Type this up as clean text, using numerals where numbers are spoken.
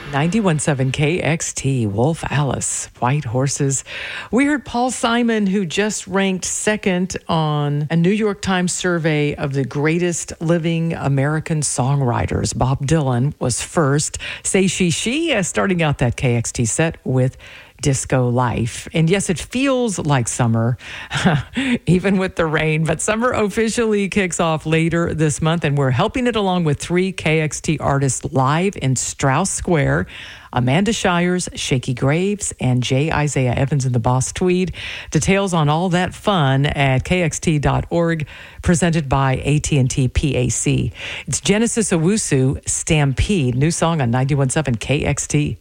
91.7 KXT, Wolf Alice, White Horses. We heard Paul Simon, who just ranked second on a New York Times survey of the greatest living American songwriters. Bob Dylan was first. Say She, starting out that KXT set with Disco Life. And yes, it feels like summer, even with the rain, but summer officially kicks off later this month, and we're helping it along with 3 KXT artists live in Strauss Square: Amanda Shires, Shakey Graves, and J. Isaiah Evans in the Boss Tweed. Details on all that fun at kxt.org, presented by AT&T PAC. It's Genesis Owusu, Stampede, new song on 91.7 KXT.